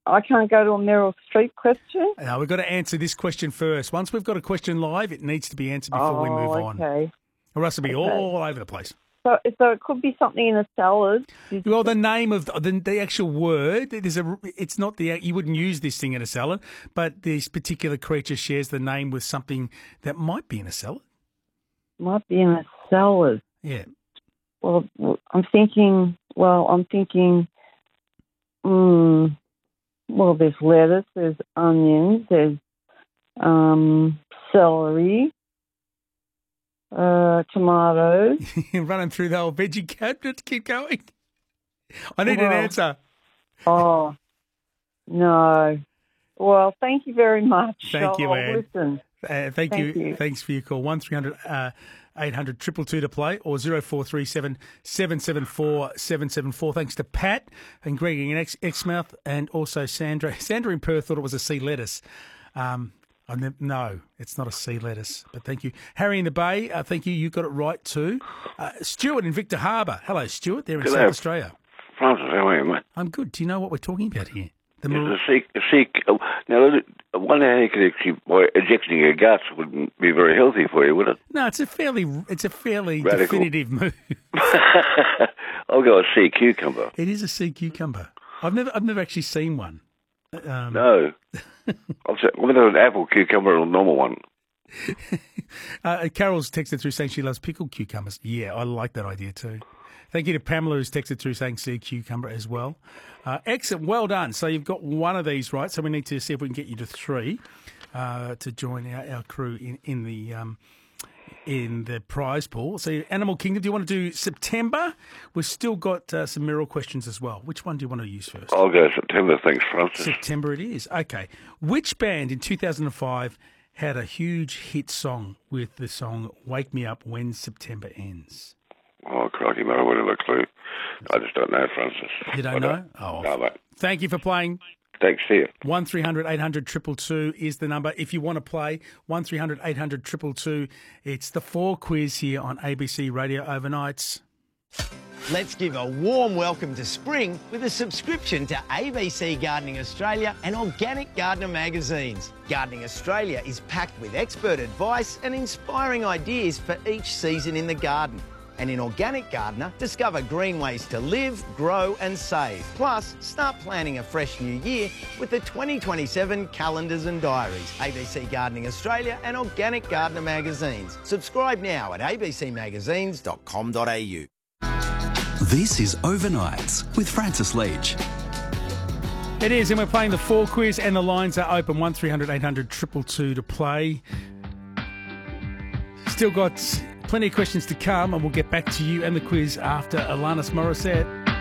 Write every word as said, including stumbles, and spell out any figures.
I can't go to a Meryl Streep question? No, we've got to answer this question first. Once we've got a question live, it needs to be answered before oh, we move on. okay. Or else it'll be Okay. all over the place. So, so it could be something in a salad. Did Well, the name of the, the actual word, there's a, it's not the, you wouldn't use this thing in a salad, but this particular creature shares the name with something that might be in a salad. Might be in a salad. Yeah. Well, I'm thinking, well, I'm thinking, mm, well, there's lettuce, there's onions, there's um, celery, uh, tomatoes. Running through the whole veggie cabinet. Keep going. I need well, an answer. Oh, no. Well, thank you very much. Thank I'll, you, I'll Anne. listen. Uh, thank, Thank you. you. Thanks for your call. one three hundred eight hundred two two two to play or zero four three seven seven seven four seven seven four. Thanks to Pat and Greg in Ex- Exmouth and also Sandra. Sandra in Perth thought it was a sea lettuce. Um, I ne- no, it's not a sea lettuce, but thank you. Harry in the Bay, uh, thank you. You got it right too. Uh, Stuart in Victor Harbour. Hello, Stuart. They're in Good South day. Australia. Francis, how are you, mate? I'm good. Do you know what we're talking about here? The It's mar- a sick, a sick. Oh, now, I wonder how you could actually, by injecting your guts wouldn't be very healthy for you, would it? no, it's a fairly, it's a fairly Radical. definitive move. I'll go a sea cucumber. It is a sea cucumber. I've never, I've never actually seen one. Um, No. I've said, I'm going to have an apple cucumber or a normal one. uh, Carol's texted through saying she loves pickled cucumbers. Yeah, I like that idea too. Thank you to Pamela who's texted through saying sea cucumber as well. Uh, excellent, well done. So you've got one of these right. So we need to see if we can get you to three uh, to join our, our crew in in the um, in the prize pool. So Animal Kingdom. Do you want to do September? We've still got uh, some Meryl questions as well. Which one do you want to use first? I'll go September, thanks, Francis. September it is. Okay. Which band in two thousand five had a huge hit song with the song Wake Me Up When September Ends? Oh, crikey, mate, I wouldn't have a clue. I just don't know, Francis. You don't I know? Oh. No, mate. Thank you for playing. Thanks, see you. one three hundred eight hundred two two two is the number. If you want to play, one three hundred eight hundred two two two. It's the four quiz here on A B C Radio Overnights. Let's give a warm welcome to spring with a subscription to A B C Gardening Australia and Organic Gardener magazines. Gardening Australia is packed with expert advice and inspiring ideas for each season in the garden. And in Organic Gardener, discover green ways to live, grow and save. Plus, start planning a fresh new year with the twenty twenty-seven calendars and diaries. A B C Gardening Australia and Organic Gardener magazines. Subscribe now at a b c magazines dot com dot a u. This is Overnights with Francis Leach. It is, and we're playing the four quiz, and the lines are open. one three hundred eight hundred two two two to play. Still got plenty of questions to come, and we'll get back to you and the quiz after Alanis Morissette.